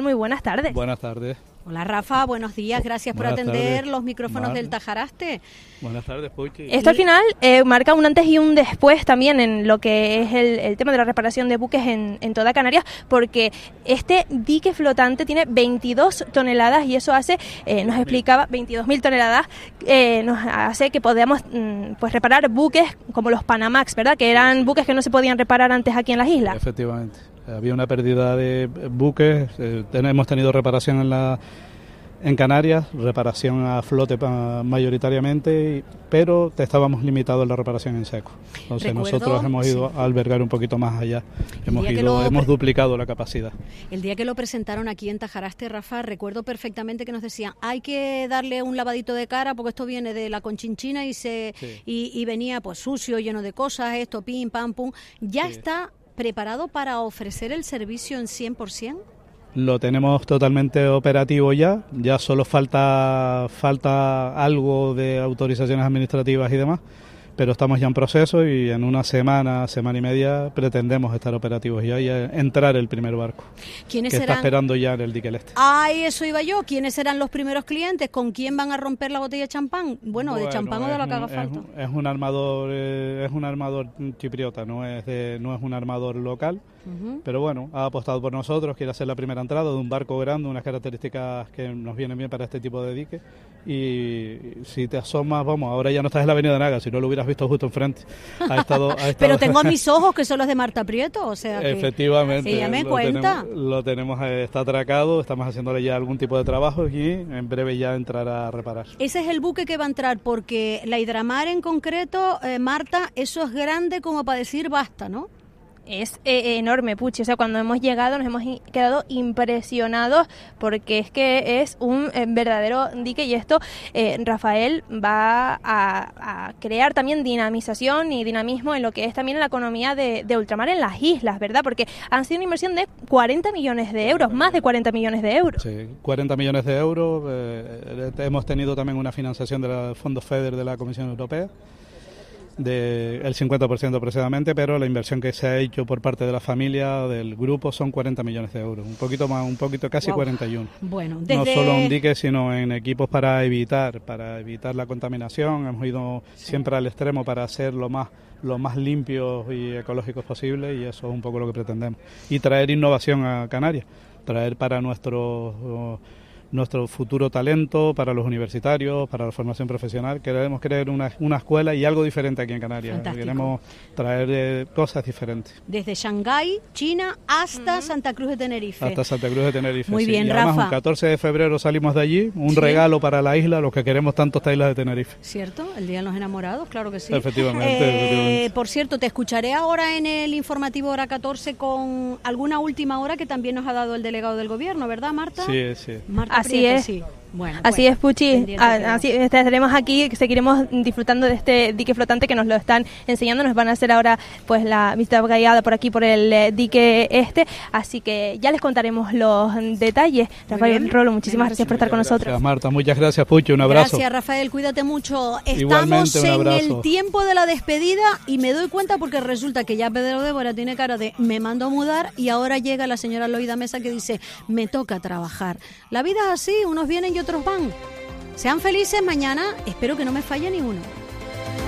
muy buenas tardes. Buenas tardes. Hola Rafa, buenos días, gracias por atender los micrófonos del Tajaraste. Buenas tardes, Puchi. Esto al final marca un antes y un después también en lo que es el tema de la reparación de buques en toda Canarias, porque este dique flotante tiene 22 toneladas y eso hace, nos explicaba, 22.000 toneladas, nos hace que podamos pues reparar buques como los Panamax, ¿verdad? Que eran buques que no se podían reparar antes aquí en las islas. Efectivamente. Había una pérdida de buques, hemos tenido reparación en Canarias, reparación a flote mayoritariamente, pero estábamos limitados en la reparación en seco. Entonces nosotros hemos ido a albergar un poquito más allá, hemos duplicado la capacidad. El día que lo presentaron aquí en Tajaraste, Rafa, recuerdo perfectamente que nos decían, hay que darle un lavadito de cara porque esto viene de la Conchinchina y venía pues sucio, lleno de cosas, esto, pim, pam, pum. ¿Ya está preparado para ofrecer el servicio en 100%? Lo tenemos totalmente operativo ya solo falta algo de autorizaciones administrativas y demás, pero estamos ya en proceso y en una semana y media pretendemos estar operativos ya y entrar el primer barco, está esperando ya en el dique este. Ay, eso iba yo. ¿Quiénes serán los primeros clientes? ¿Con quién van a romper la botella de champán? Bueno, de champán o de lo que haga falta. Es un armador chipriota, no es un armador local. Pero bueno, ha apostado por nosotros, quiere hacer la primera entrada de un barco grande, unas características que nos vienen bien para este tipo de dique. Y si te asomas, vamos, ahora ya no estás en la avenida Naga, si no lo hubieras visto justo enfrente. Ha estado Pero tengo a mis ojos que son los de Marta Prieto, o sea que... Efectivamente. Sí, ya me cuenta. Lo tenemos, está atracado, estamos haciéndole ya algún tipo de trabajo y en breve ya entrará a reparar. Ese es el buque que va a entrar, porque la Hidramar en concreto, Marta, eso es grande como para decir basta, ¿no? Es enorme, Puchi, o sea, cuando hemos llegado nos hemos quedado impresionados porque es que es un verdadero dique y esto, Rafael, va a crear también dinamización y dinamismo en lo que es también la economía de ultramar en las islas, ¿verdad? Porque han sido una inversión de 40 millones de euros, más de 40 millones de euros. Sí, 40 millones de euros, hemos tenido también una financiación de los fondos FEDER de la Comisión Europea, del 50% precisamente, pero la inversión que se ha hecho por parte de la familia del grupo son 40 millones de euros, un poquito más, casi 41. Bueno, no solo un dique, sino en equipos para evitar la contaminación. Hemos ido siempre al extremo para ser lo más limpios y ecológicos posible, y eso es un poco lo que pretendemos. Y traer innovación a Canarias, traer para nuestro futuro talento, para los universitarios, para la formación profesional. Queremos crear una escuela y algo diferente aquí en Canarias. Fantástico. Queremos traer cosas diferentes. Desde Shanghái, China, hasta Santa Cruz de Tenerife. Hasta Santa Cruz de Tenerife. Muy bien, y además, Rafa. El 14 de febrero salimos de allí, un regalo para la isla, los que queremos tanto esta isla de Tenerife. ¿Cierto? El Día de los Enamorados, claro que sí. Efectivamente. Por cierto, te escucharé ahora en el informativo hora 14 con alguna última hora que también nos ha dado el delegado del gobierno, ¿verdad, Marta? Sí. Marta Así Prieto, es. sí. Bueno, así es, Puchi. Así estaremos aquí, seguiremos disfrutando de este dique flotante que nos lo están enseñando. Nos van a hacer ahora pues la visita guiada por aquí, por el dique este. Así que ya les contaremos los detalles. Rafael Rolo, muchísimas gracias por estar con nosotros. Gracias, Marta. Muchas gracias, Puchi. Un abrazo. Gracias, Rafael. Cuídate mucho. Igualmente, Estamos en el tiempo de la despedida y me doy cuenta porque resulta que ya Pedro Débora tiene cara de me mando a mudar y ahora llega la señora Loida Mesa que dice me toca trabajar. La vida es así, unos vienen y otros van. Sean felices mañana, espero que no me falle ni uno.